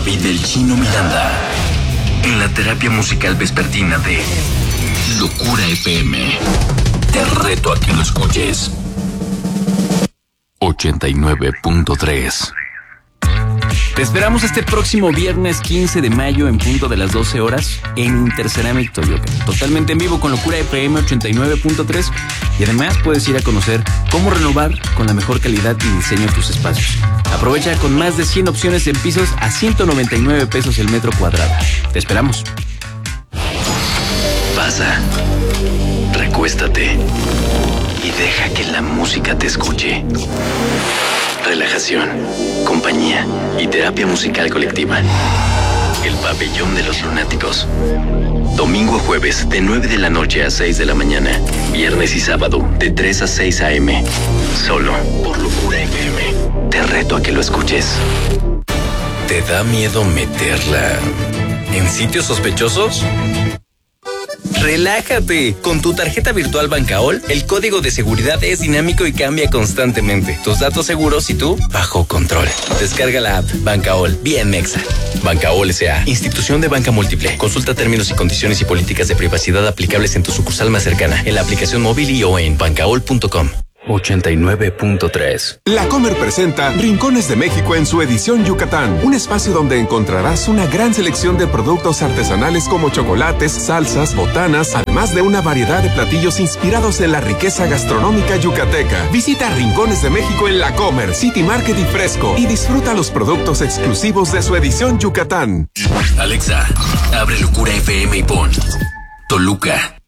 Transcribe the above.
y del Chino Miranda, en la terapia musical vespertina de Locura FM. Te reto a que lo escuches. 89.3. Te esperamos este próximo viernes 15 de mayo en punto de las 12 horas en Interceramic Toyoka. Totalmente en vivo con Locura FM 89.3 y además puedes ir a conocer cómo renovar con la mejor calidad y diseño tus espacios. Aprovecha con más de 100 opciones en pisos a 199 pesos el metro cuadrado. Te esperamos. Pasa, recuéstate y deja que la música te escuche. Relajación, compañía y terapia musical colectiva. El Pabellón de los Lunáticos. Domingo a jueves de 9 de la noche a 6 de la mañana. Viernes y sábado de 3 a 6 a.m. Solo por Locura FM. Te reto a que lo escuches. ¿Te da miedo meterla en sitios sospechosos? Relájate. Con tu tarjeta virtual Bancaol, el código de seguridad es dinámico y cambia constantemente. Tus datos seguros y tú bajo control. Descarga la app Bancaol bien Mexa. Bancaol S.A. Institución de banca múltiple. Consulta términos y condiciones y políticas de privacidad aplicables en tu sucursal más cercana, en la aplicación móvil y o en bancaol.com. 89.3. La Comer presenta Rincones de México en su edición Yucatán, un espacio donde encontrarás una gran selección de productos artesanales como chocolates, salsas, botanas, además de una variedad de platillos inspirados en la riqueza gastronómica yucateca. Visita Rincones de México en La Comer, City Market y Fresco y disfruta los productos exclusivos de su edición Yucatán. Alexa, abre Locura FM y pon Toluca.